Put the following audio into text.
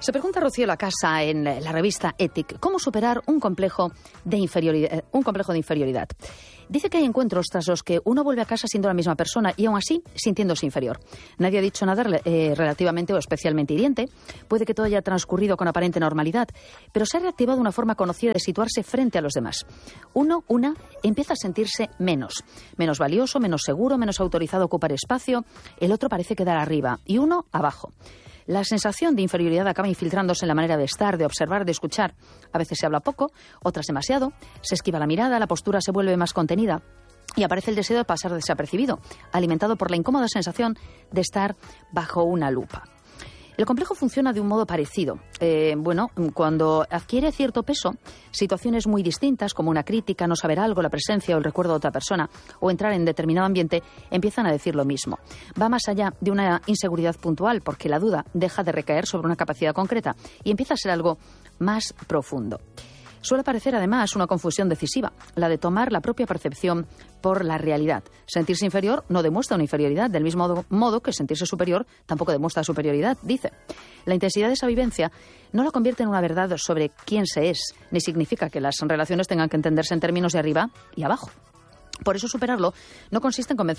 Se pregunta Rocío Lacasa en la revista Ethic cómo superar un complejo de inferioridad. Dice que hay encuentros tras los que uno vuelve a casa siendo la misma persona y aún así sintiéndose inferior. Nadie ha dicho nada relativamente o especialmente hiriente. Puede que todo haya transcurrido con aparente normalidad, pero se ha reactivado una forma conocida de situarse frente a los demás. Una empieza a sentirse menos valioso, menos seguro, menos autorizado a ocupar espacio. El otro parece quedar arriba y uno abajo. La sensación de inferioridad acaba infiltrándose en la manera de estar, de observar, de escuchar. A veces se habla poco, otras demasiado, se esquiva la mirada, la postura se vuelve más contenida y aparece el deseo de pasar desapercibido, alimentado por la incómoda sensación de estar bajo una lupa. El complejo funciona de un modo parecido. Cuando adquiere cierto peso, situaciones muy distintas, como una crítica, no saber algo, la presencia o el recuerdo de otra persona, o entrar en determinado ambiente, empiezan a decir lo mismo. Va más allá de una inseguridad puntual, porque la duda deja de recaer sobre una capacidad concreta y empieza a ser algo más profundo. Suele aparecer además una confusión decisiva, la de tomar la propia percepción por la realidad. Sentirse inferior no demuestra una inferioridad, del mismo modo que sentirse superior tampoco demuestra superioridad, dice. La intensidad de esa vivencia no la convierte en una verdad sobre quién se es, ni significa que las relaciones tengan que entenderse en términos de arriba y abajo. Por eso superarlo no consiste en convencer